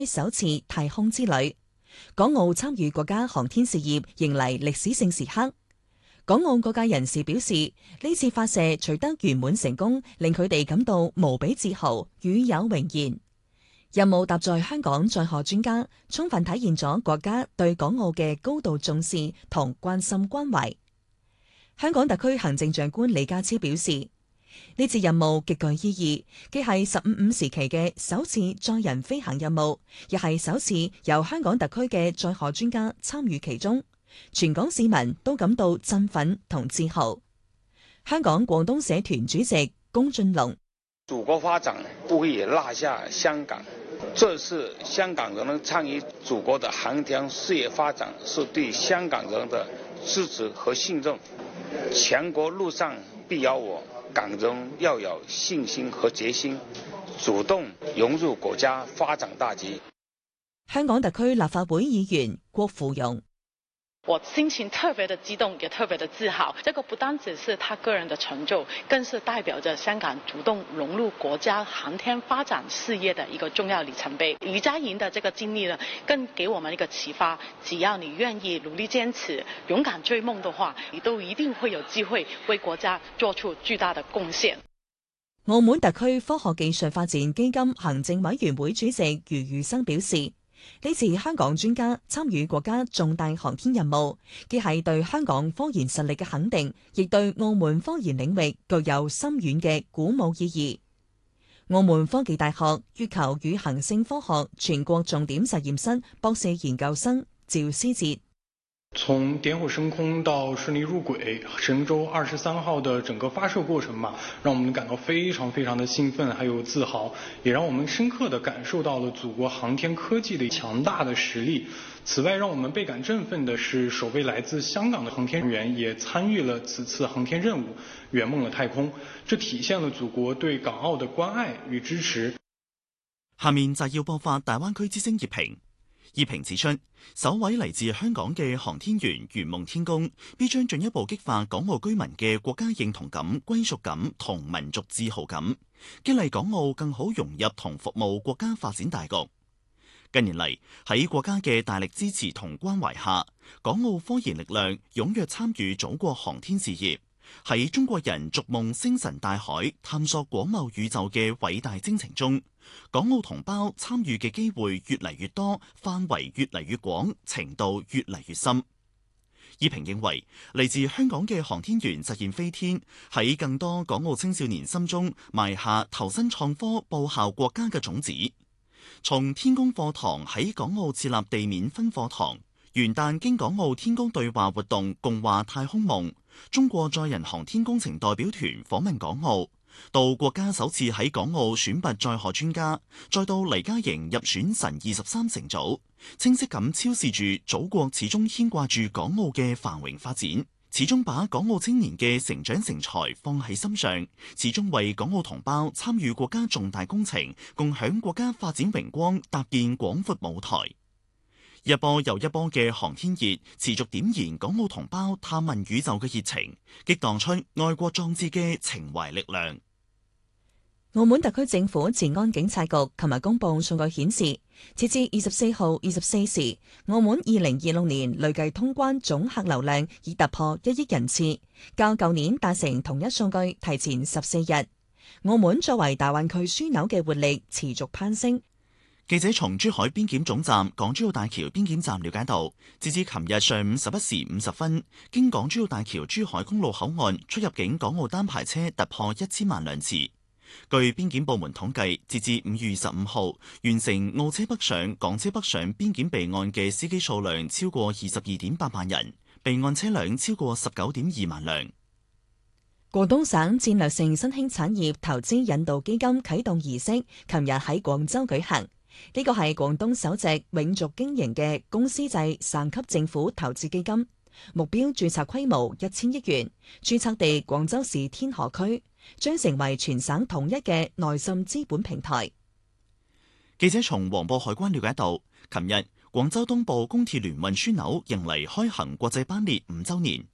首次太空之旅。港澳參與國家航天事業迎嚟歷史性時刻。港澳各界人士表示，呢次發射取得圓滿成功，令佢哋感到無比自豪，與有榮焉。任務搭載香港載荷專家，充分體現咗國家對港澳嘅高度重視同關心關懷。香港特區行政長官李家超表示，呢次任務極具意義，既係15.5時期嘅首次載人飛行任務，亦係首次由香港特區嘅載荷專家參與其中，全港市民都感到振奮同自豪。香港廣東社團主席龔俊龍： 祖國發展不會落下香港，這次香港人能參與祖國的航天事業發展，是對香港人的支持和信任。強國路上必有我，港人要有信心和決心，主動融入國家發展大局。 香港特區立法會議員郭芙蓉： 我心情特別的激動，也特別的自豪。這個不單只是他個人的成就，更是代表着香港主動融入國家航天發展事業的一個重要里程碑。余家瑩的這個經歷呢，更給我們一個啟發：只要你願意努力堅持、勇敢追夢的話，你都一定會有機會為國家做出巨大的貢獻。 澳門特區科學技術發展基金行政委員會主席余宇生表示，呢次香港專家參與國家重大航天任務，既係對香港科研實力嘅肯定，亦對澳門科研領域具有深遠嘅鼓舞意義。澳門科技大學月球與行星科學全國重點實驗室博士研究生趙思哲： 從點火升空到順利入軌，神舟23號的整個發射過程嘛，讓我們感到非常非常的興奮，還有自豪，也讓我們深刻地感受到了祖國航天科技的強大的實力。此外，讓我們倍感振奮的是，首位來自香港的航天員也參與了此次航天任務，圓夢了太空。這體現了祖國對港澳的關愛與支持。 下面就要播發大灣區之聲葉評。葉評指出，首位嚟自香港嘅航天員圓夢天宮，必將進一步激化港澳居民嘅國家認同感、歸屬感同民族自豪感，激勵港澳更好融入同服務國家發展大局。近年嚟，喺國家嘅大力支持同關懷下，港澳科研力量踴躍參與祖國航天事業，喺中國人逐夢星辰大海、探索廣袤宇宙嘅偉大征程中，港澳同胞參與嘅機會越嚟越多，範圍越嚟越廣，程度越嚟越深。葉評認為，嚟自香港嘅航天員實現飛天，喺更多港澳青少年心中埋下投身創科、報效國家嘅種子。從天宮課堂喺港澳設立地面分課堂，元旦經港澳天宮對話活動共話太空夢，中國載人航天工程代表團訪問港澳，到國家首次喺港澳選拔載荷專家，再到黎嘉瑩入選神23乘組，清晰咁昭示住祖國始終牽掛住港澳嘅繁榮發展，始終把港澳青年嘅成長成才放喺心上，始終為港澳同胞參與國家重大工程、共享國家發展榮光搭建廣闊舞台。一波又一波嘅航天熱，持續點燃港澳同胞探問宇宙嘅熱情，激盪出愛國壯志嘅情懷力量。 澳門特區政府治安警察局琴日公布數據顯示，截至24號24時，澳門2026年累計通關總客流量已突破1億人次，較舊年達成同一數據提前14日。澳門作為大灣區樞紐嘅活力持續攀升。 記者從珠海邊檢總站、港珠澳大橋邊檢站了解到，截至琴日上午11時50分，經港珠澳大橋珠海公路口岸出入境港澳單牌車突破1000萬輛次。據邊檢部門統計，截至5月25號，完成澳車北上、港車北上邊檢備案嘅司機數量超過22.8萬人，備案車輛超過19.2萬輛。 廣東省戰略性新興產業投資引導基金啟動儀式，琴日喺廣州舉行。呢個係廣東首隻永續經營嘅公司制省級政府投資基金，目標註冊規模1000億元，註冊地廣州市天河區，將成為全省統一嘅內滲資本平台。 記者從黃埔海關了解到，琴日廣州東部公鐵聯運樞紐迎嚟開行國際班列5週年。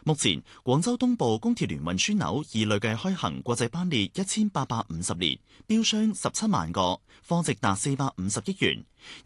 目前，廣州東部公鐵聯運樞紐已累計開行國際班列1850列，標箱17萬個，貨值達450億元。